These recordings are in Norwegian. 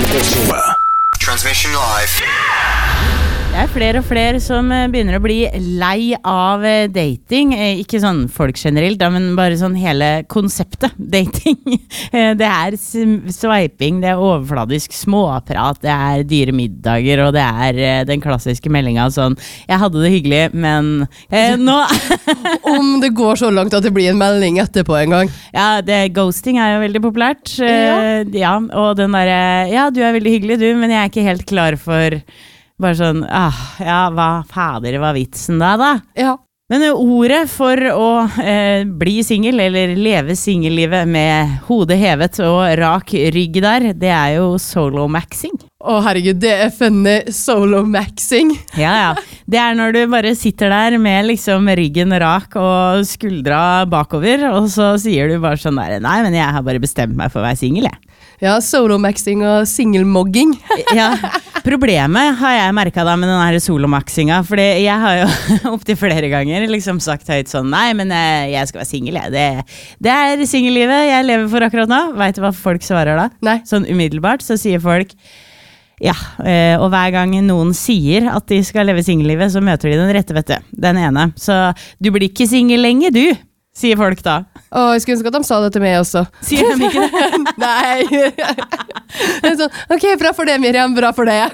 Transmission live. Det flere og flere som begynner å bli lei av dating. Ikke sånn folk generelt, men bare sånn hele konseptet dating. Det sveiping, det overfladisk småprat, det dyre middager, og det den klassiske meldingen sånn, jeg hadde det hyggelig, men nå... Om det går så langt at det blir en melding etterpå en gang. Ja, ghosting jo veldig populært. Ja, og den der, ja, du veldig hyggelig du, men jeg ikke helt klar for... Bare sånn, ja, hva fader var vitsen da? Ja. Men ordet for å bli single, eller leve singellivet med hodet hevet og rak rygg der, det jo solo-maxing. Å herregud, det funny solo-maxing. Ja. Det når du bare sitter der med liksom ryggen rak og skuldra bakover, og så sier du bare sånn der, nei, men jeg har bare bestemt meg for å være single, jeg. Ja, solo-maxing og single-mogging. Ja, problemet har jeg merket da med den her solo-maxinga, for jeg har jo opptil flere ganger liksom sagt høyt sånn, nei, men jeg skal være single, jeg. Det singellivet jeg lever for akkurat nå. Vet du hva folk svarer da? Nei. Sånn umiddelbart så sier folk, ja, og hver gang noen sier at de skal leve singellivet, så møter de den rette, vet du. Den ene. Så du blir ikke single lenge, du, sier folk da. Jeg skulle ønske at de sa det til meg også. Sier de ikke det? Nei. Det sånn, ok, bra for det, Miriam, bra for det.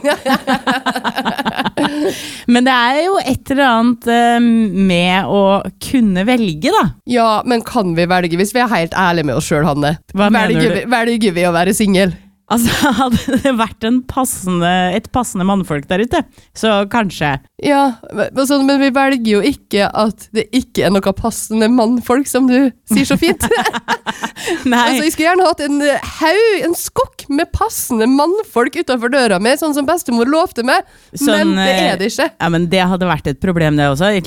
Men det jo et eller annet med å kunne velge, da. Ja, men kan vi velge hvis vi helt ærlige med oss selv, Hanne? Hva mener du? Velger vi å være single? Altså, hadde det vært et passende mannfolk der ute, så kanskje. Ja, men vi velger jo ikke at det ikke noe passende mannfolk, som du sier så fint. Nei. Altså, jeg skulle gjerne hatt en skokk med passende mannfolk utenfor døra mi, sånn som bestemor lovte meg, men det det ikke. Ja, men det hadde vært et problem det også.